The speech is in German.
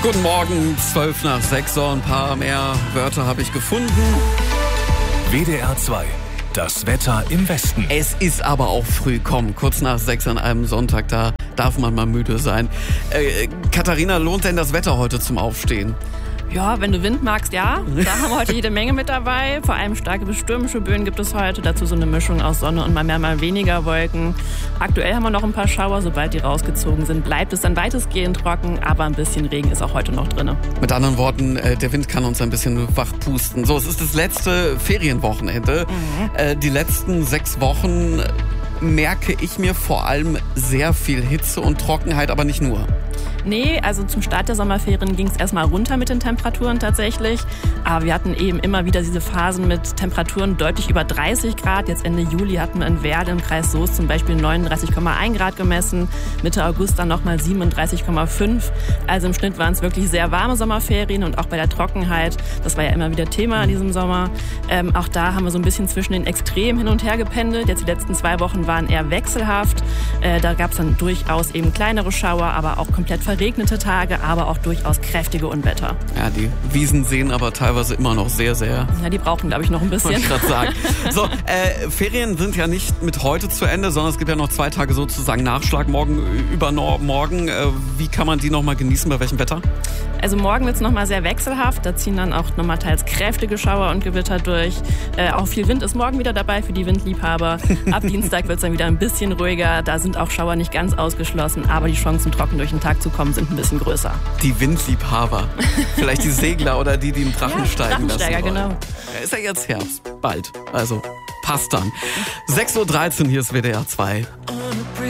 Guten Morgen, 5:12, so ein paar mehr Wörter habe ich gefunden. WDR 2, das Wetter im Westen. Es ist aber auch früh, komm, kurz nach 6 an einem Sonntag, da darf man mal müde sein. Katharina, lohnt denn das Wetter heute zum Aufstehen? Ja, wenn du Wind magst, ja. Da haben wir heute jede Menge mit dabei. Vor allem starke bis stürmische Böen gibt es heute. Dazu so eine Mischung aus Sonne und mal mehr, mal weniger Wolken. Aktuell haben wir noch ein paar Schauer. Sobald die rausgezogen sind, bleibt es dann weitestgehend trocken. Aber ein bisschen Regen ist auch heute noch drin. Mit anderen Worten, der Wind kann uns ein bisschen wachpusten. So, es ist das letzte Ferienwochenende. Die letzten 6 Wochen merke ich mir vor allem sehr viel Hitze und Trockenheit, aber nicht nur. Nee, also zum Start der Sommerferien ging es erstmal runter mit den Temperaturen tatsächlich. Aber wir hatten eben immer wieder diese Phasen mit Temperaturen deutlich über 30 Grad. Jetzt Ende Juli hatten wir in Werl im Kreis Soest zum Beispiel 39,1 Grad gemessen. Mitte August dann nochmal 37,5. Also im Schnitt waren es wirklich sehr warme Sommerferien und auch bei der Trockenheit. Das war ja immer wieder Thema in diesem Sommer. Auch da haben wir so ein bisschen zwischen den Extremen hin und her gependelt. Jetzt die letzten 2 Wochen waren eher wechselhaft. Da gab es dann durchaus eben kleinere Schauer, aber auch komplett verregnete Tage, aber auch durchaus kräftige Unwetter. Ja, die Wiesen sehen aber teilweise immer noch sehr, sehr... Ja, die brauchen, glaube ich, noch ein bisschen. Wollte ich gerade sagen. So, Ferien sind ja nicht mit heute zu Ende, sondern es gibt ja noch 2 Tage sozusagen Nachschlag, morgen, übermorgen. Wie kann man die noch mal genießen, bei welchem Wetter? Also morgen wird es nochmal sehr wechselhaft. Da ziehen dann auch nochmal teils kräftige Schauer und Gewitter durch. Auch viel Wind ist morgen wieder dabei für die Windliebhaber. Ab Dienstag wird es dann wieder ein bisschen ruhiger. Da sind auch Schauer nicht ganz ausgeschlossen, aber die Chancen, trocken durch den Tag zu kommen, sind ein bisschen größer. Die Windliebhaber. Vielleicht die Segler oder die im Drachen steigen lassen wollen. Genau. Ja, ist ja jetzt Herbst. Bald. Also passt dann. 6:13 Uhr, hier ist WDR 2.